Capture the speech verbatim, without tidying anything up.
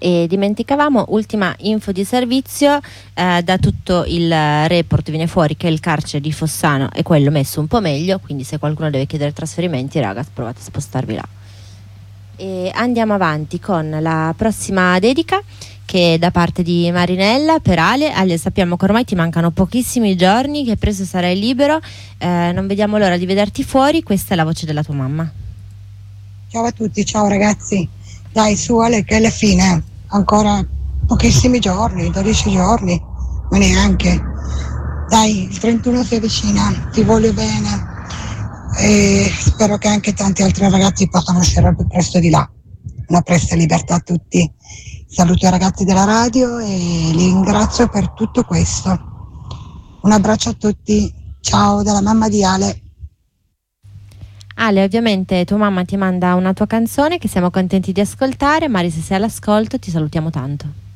E dimenticavamo, ultima info di servizio, eh, da tutto il report viene fuori che il carcere di Fossano è quello messo un po' meglio, quindi se qualcuno deve chiedere trasferimenti, ragazzi, provate a spostarvi là. E andiamo avanti con la prossima dedica, che è da parte di Marinella per Ale. Ale, sappiamo che ormai ti mancano pochissimi giorni, che presto sarai libero, eh, non vediamo l'ora di vederti fuori. Questa è la voce della tua mamma. Ciao a tutti, ciao ragazzi. Dai, su Ale, che è la fine, ancora pochissimi giorni, dodici giorni, ma neanche. Dai, il trentuno si avvicina, ti voglio bene e spero che anche tanti altri ragazzi possano uscire al più presto di là. Una presta libertà a tutti. Saluto i ragazzi della radio e li ringrazio per tutto questo. Un abbraccio a tutti, ciao dalla mamma di Ale. Ale, ovviamente tua mamma ti manda una tua canzone che siamo contenti di ascoltare. Mari, se sei all'ascolto ti salutiamo tanto.